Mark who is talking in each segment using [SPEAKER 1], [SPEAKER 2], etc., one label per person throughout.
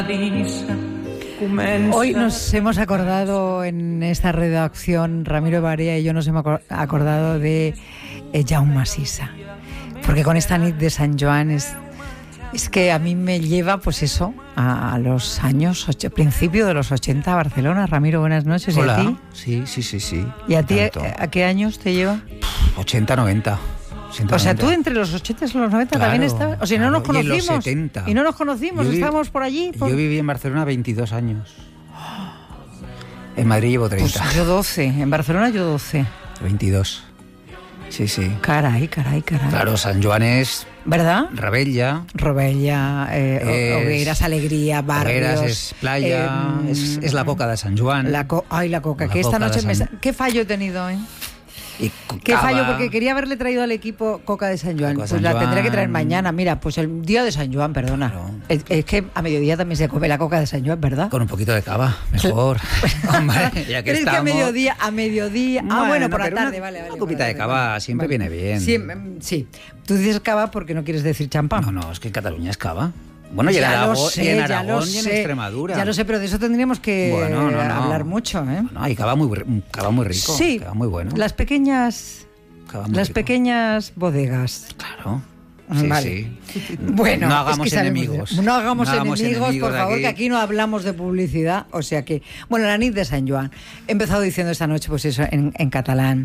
[SPEAKER 1] Hoy nos hemos acordado en esta redacción, Ramiro Barea y yo nos hemos acordado de Jaume Sisa, porque con esta nit de San Joan es que a mí me lleva, pues eso, a los años, principio de los 80 a Barcelona. Ramiro, buenas noches.
[SPEAKER 2] Hola.
[SPEAKER 1] ¿Y a ti?
[SPEAKER 2] Sí.
[SPEAKER 1] ¿Y a ti
[SPEAKER 2] Tanto.
[SPEAKER 1] a qué años te lleva?
[SPEAKER 2] 80, 90.
[SPEAKER 1] O sea, tú entre los 80 y los 90 también estabas. O sea, no nos
[SPEAKER 2] claro. Y en
[SPEAKER 1] conocimos.
[SPEAKER 2] los 70.
[SPEAKER 1] Y no nos conocimos, estábamos por allí.
[SPEAKER 2] Yo viví en Barcelona 22 años. En Madrid llevo 30.
[SPEAKER 1] Pues yo 12. En Barcelona yo 12.
[SPEAKER 2] 22. Sí.
[SPEAKER 1] Caray.
[SPEAKER 2] Claro, San Joan es...
[SPEAKER 1] ¿Verdad?
[SPEAKER 2] Rebella.
[SPEAKER 1] Robella, hogueras, alegría, barrios.
[SPEAKER 2] Hogueras es playa, es la coca de San Joan.
[SPEAKER 1] La coca,
[SPEAKER 2] La
[SPEAKER 1] que esta
[SPEAKER 2] coca
[SPEAKER 1] noche
[SPEAKER 2] de San...
[SPEAKER 1] ¿Qué fallo he tenido,
[SPEAKER 2] Y
[SPEAKER 1] ¿Qué
[SPEAKER 2] cava,
[SPEAKER 1] fallo? Porque quería haberle traído al equipo coca de San Joan.
[SPEAKER 2] Coca de
[SPEAKER 1] Pues
[SPEAKER 2] San
[SPEAKER 1] la
[SPEAKER 2] Joan.
[SPEAKER 1] tendré que traer mañana. Mira, pues el día de San Joan, perdona.
[SPEAKER 2] Claro.
[SPEAKER 1] Es que a mediodía también se come la coca de San Joan, ¿verdad?
[SPEAKER 2] Con un poquito de cava, mejor. Hombre, ya que
[SPEAKER 1] ¿Crees
[SPEAKER 2] estamos...
[SPEAKER 1] que a mediodía? Bueno, por la
[SPEAKER 2] pero
[SPEAKER 1] tarde,
[SPEAKER 2] una,
[SPEAKER 1] vale.
[SPEAKER 2] Una copita de cava siempre viene bien.
[SPEAKER 1] Sí. Tú dices cava porque no quieres decir champán.
[SPEAKER 2] No, es que en Cataluña es cava. Bueno, y en Aragón y en Extremadura.
[SPEAKER 1] Ya lo sé, pero de eso tendríamos que hablar mucho, ¿eh?
[SPEAKER 2] No, hay cava muy rico.
[SPEAKER 1] Sí,
[SPEAKER 2] cava muy bueno.
[SPEAKER 1] Las pequeñas bodegas.
[SPEAKER 2] Claro.
[SPEAKER 1] Vale.
[SPEAKER 2] Sí.
[SPEAKER 1] Bueno,
[SPEAKER 2] no hagamos enemigos.
[SPEAKER 1] No hagamos enemigos, por favor, que aquí no hablamos de publicidad. O sea que, bueno, la nit de San Joan. He empezado diciendo esta noche, pues eso, en catalán.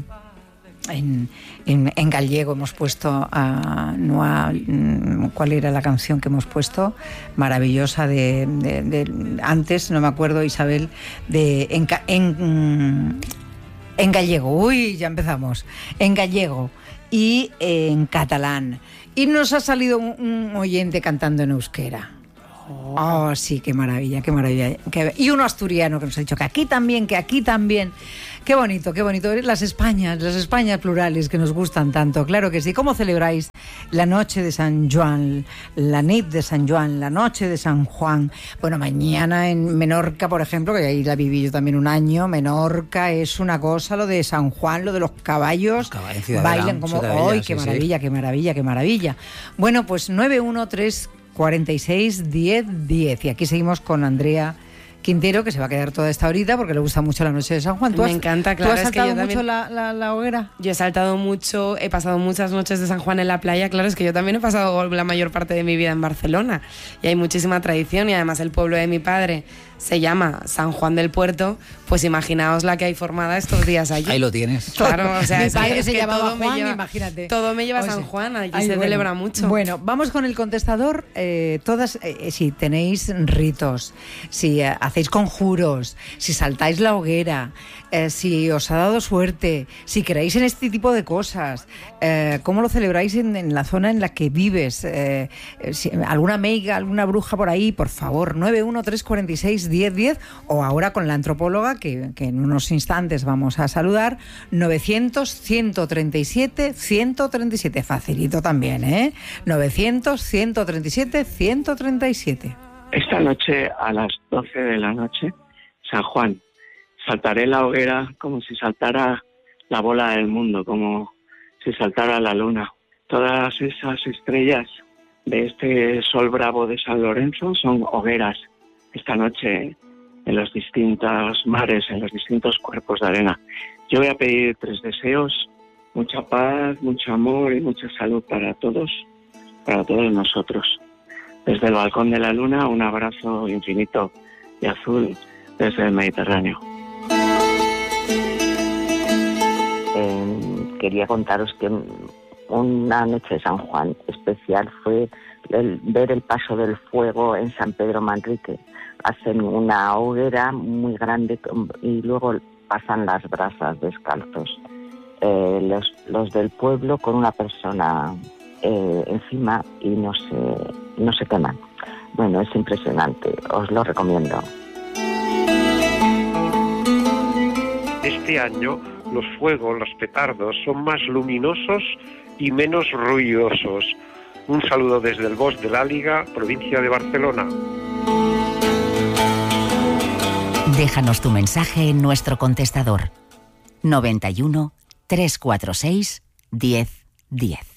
[SPEAKER 1] En gallego hemos puesto ¿cuál era la canción que hemos puesto? Maravillosa de antes, no me acuerdo, Isabel, en gallego. Uy, ya empezamos. En gallego y en catalán. Y nos ha salido un oyente cantando en euskera. Oh, sí, qué maravilla. Y uno asturiano que nos ha dicho que aquí también. Qué bonito. Las Españas plurales que nos gustan tanto, claro que sí. ¿Cómo celebráis la noche de San Joan, la nit de San Joan, la noche de San Juan? Bueno, mañana en Menorca, por ejemplo, que ahí la viví yo también un año, Menorca es una cosa, lo de San Juan, lo de los caballos, bailan como hoy, qué maravilla. Bueno, pues 913461010 y aquí seguimos con Andrea Quintero, que se va a quedar toda esta horita porque le gusta mucho la noche de San Juan.
[SPEAKER 3] Me encanta, claro.
[SPEAKER 1] ¿Tú has saltado
[SPEAKER 3] mucho
[SPEAKER 1] también la hoguera?
[SPEAKER 3] Yo he saltado mucho, he pasado muchas noches de San Juan en la playa. Claro, es que yo también he pasado la mayor parte de mi vida en Barcelona y hay muchísima tradición y además el pueblo de mi padre se llama San Juan del Puerto, pues imaginaos la que hay formada estos días allí.
[SPEAKER 2] Ahí lo tienes.
[SPEAKER 3] Claro, o sea,
[SPEAKER 1] mi padre se llamaba
[SPEAKER 3] todo
[SPEAKER 1] Juan, imagínate.
[SPEAKER 3] Todo me lleva a San Juan, allí se celebra mucho.
[SPEAKER 1] Bueno, vamos con el contestador. Todas, si tenéis ritos, si hacéis conjuros, si saltáis la hoguera, si os ha dado suerte, si creéis en este tipo de cosas, cómo lo celebráis en la zona en la que vives, si, alguna meiga, alguna bruja por ahí, por favor, 913461010 o ahora con la antropóloga que en unos instantes vamos a saludar, 900-137-137, facilito también, 900-137-137.
[SPEAKER 4] Esta noche a las 12 de la noche, San Juan, saltaré la hoguera como si saltara la bola del mundo, como si saltara la luna. Todas esas estrellas de este sol bravo de San Lorenzo son hogueras. Esta noche en los distintos mares, en los distintos cuerpos de arena. Yo voy a pedir 3 deseos, mucha paz, mucho amor y mucha salud para todos nosotros. Desde el balcón de la luna, un abrazo infinito y azul desde el Mediterráneo.
[SPEAKER 5] Quería contaros que una noche de San Juan especial fue ver el paso del fuego en San Pedro Manrique. Hacen una hoguera muy grande y luego pasan las brasas descalzos. Los del pueblo con una persona encima y no se queman. Bueno, es impresionante, os lo recomiendo.
[SPEAKER 6] Este año los fuegos, los petardos, son más luminosos y menos ruidosos. Un saludo desde el Bosc de l'Àliga, provincia de Barcelona.
[SPEAKER 7] Déjanos tu mensaje en nuestro contestador 91 346 1010.